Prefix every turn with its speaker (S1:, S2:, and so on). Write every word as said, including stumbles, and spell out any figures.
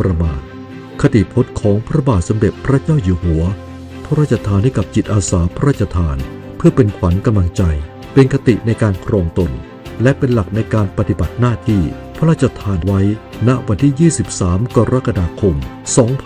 S1: ประมาทคติพจน์ของพระบาทสมเด็จพระเจ้าอยู่หัวพระราชทานให้กับจิตอาสาพระราชทานเพื่อเป็นขวัญกำลังใจเป็นคติในการครองตนและเป็นหลักในการปฏิบัติหน้าที่พระราชทานไว้ณวันที่ยี่สิบสามกรกฎาคมสองพัน